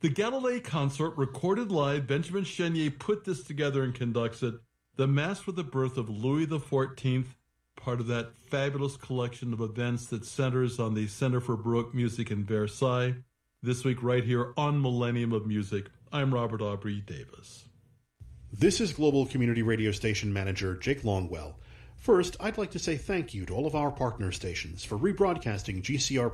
The Galilei Consort, recorded live. Benjamin Chenier put this together and conducts it. The Mass for the Birth of Louis XIV, part of that fabulous collection of events that centers on the Center for Baroque Music in Versailles. This week right here on Millennium of Music. I'm Robert Aubrey Davis. This is Global Community Radio Station Manager Jake Longwell. First, I'd like to say thank you to all of our partner stations for rebroadcasting GCR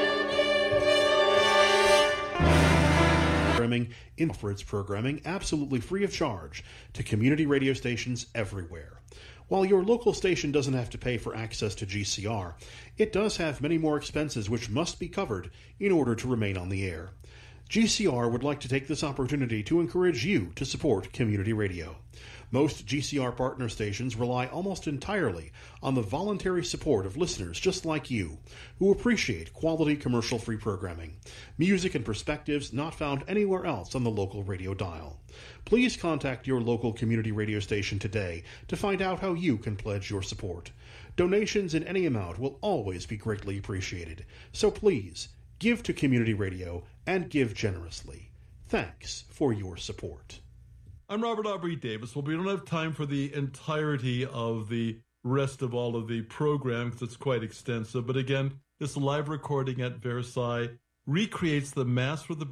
programming for its programming absolutely free of charge to community radio stations everywhere. While your local station doesn't have to pay for access to GCR, it does have many more expenses which must be covered in order to remain on the air. GCR would like to take this opportunity to encourage you to support community radio. Most GCR partner stations rely almost entirely on the voluntary support of listeners just like you, who appreciate quality commercial-free programming, music and perspectives not found anywhere else on the local radio dial. Please contact your local community radio station today to find out how you can pledge your support. Donations in any amount will always be greatly appreciated, so please, give to community radio and give generously. Thanks for your support. I'm Robert Aubrey Davis. Well, we don't have time for the entirety of the rest of all of the program because it's quite extensive. But again, this live recording at Versailles recreates the Mass for the